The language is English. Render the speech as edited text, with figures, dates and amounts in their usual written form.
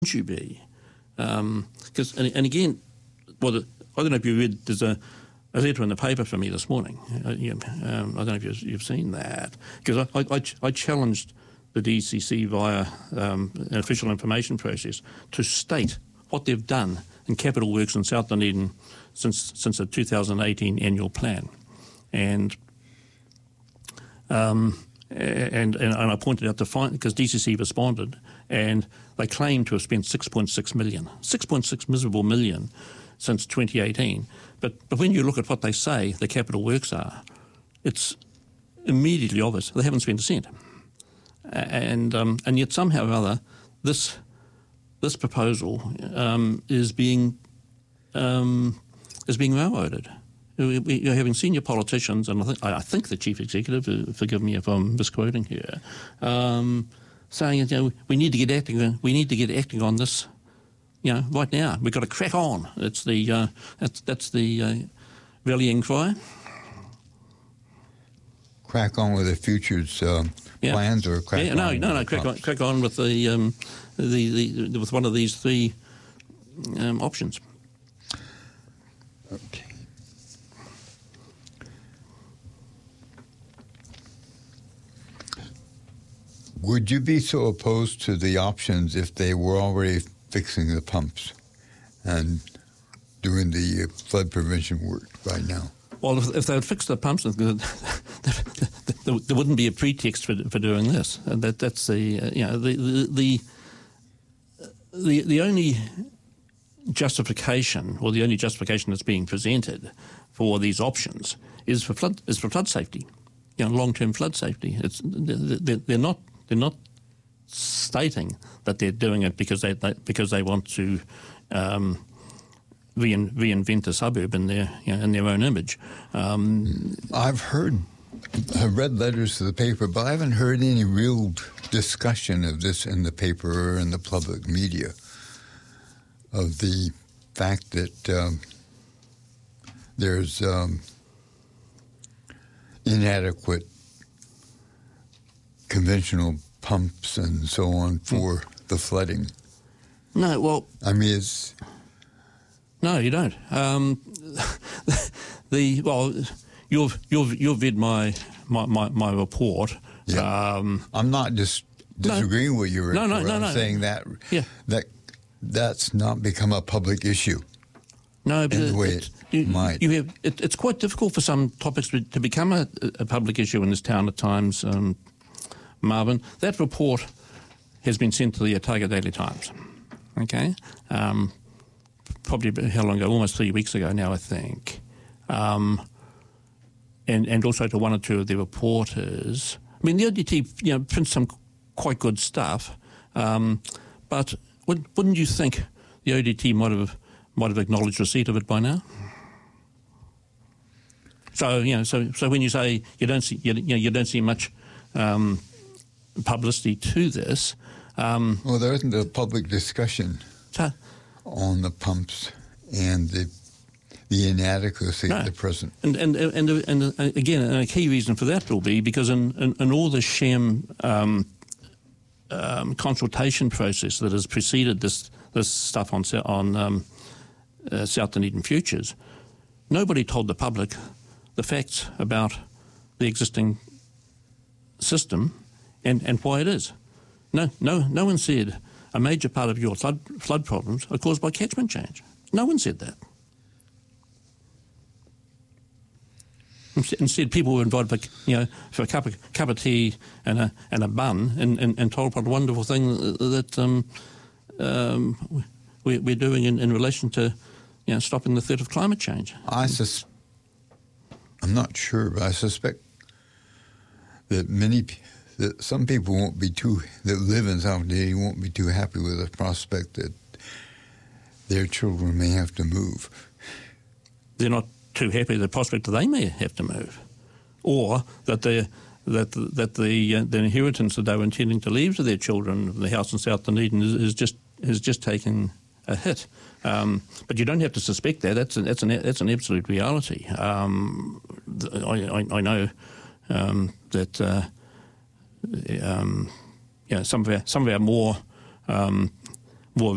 you be? Because and again, I don't know if you read. There's a letter in the paper for me this morning. I don't know if you've seen that, because I challenged the DCC via an official information process to state what they've done in capital works in South Dunedin since the 2018 annual plan, and I pointed out because DCC responded, and they claim to have spent 6.6 million, 6.6 miserable million since 2018. But when you look at what they say the capital works are, it's immediately obvious they haven't spent a cent. And yet somehow or other, this proposal is being railroaded. You're having senior politicians, and I think the chief executive, forgive me if I'm misquoting here, saying we need to get acting. We need to get acting on this, right now. We've got to crack on. It's the that's the rallying cry. Crack on with the future's plans, or crack on? No. Crack on with the with one of these three options. Okay. Would you be so opposed to the options if they were already fixing the pumps and doing the flood prevention work right now? Well, if they would fix the pumps, there wouldn't be a pretext for doing this. And that's the only justification, or the only justification that's being presented for these options is for flood safety, long-term flood safety. They're not stating that they're doing it because they want to reinvent a suburb in their own image. I've read letters to the paper, but I haven't heard any real discussion of this in the paper or in the public media, of the fact that there's inadequate conventional pumps and so on for the flooding. No, well, I mean, no, you don't. You've read my report. Yeah. I'm not just disagreeing with your report. I'm saying that that's not become a public issue. No, but in the way it might. It's quite difficult for some topics to become a public issue in this town at times. Marvin, that report has been sent to the Otago Daily Times. Okay, probably how long ago? Almost 3 weeks ago now, I think. And also to one or two of the reporters. I mean, the ODT prints some quite good stuff, but wouldn't you think the ODT might have acknowledged receipt of it by now? So so when you say you don't see much publicity to this. Well, there isn't a public discussion on the pumps and the inadequacy of the present. And again, a key reason for that will be because in all the sham consultation process that has preceded this stuff on South Dunedin Futures, nobody told the public the facts about the existing system and why it is. No one said a major part of your flood problems are caused by catchment change. No one said that. Instead, people were invited for a cup of tea and a bun and told what a wonderful thing that we're doing in relation to stopping the threat of climate change. I'm not sure, but I suspect that some people that live in South Dunedin won't be too happy with the prospect that their children may have to move. They're not too happy with the prospect that they may have to move, or that the inheritance that they were intending to leave to their children, the house in South Dunedin, is just taken a hit. But you don't have to suspect that. That's an absolute reality. I know that some of our more